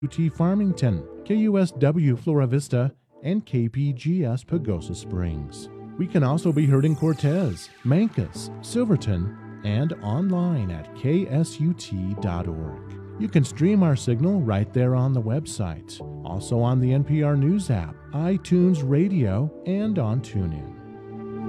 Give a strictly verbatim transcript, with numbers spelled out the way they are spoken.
T Farmington, K U S W Flora Vista, and K P G S Pagosa Springs. We can also be heard in Cortez, Mancos, Silverton, and online at K S U T dot org. You can stream our signal right there on the website, also on the N P R News app, iTunes Radio, and on TuneIn.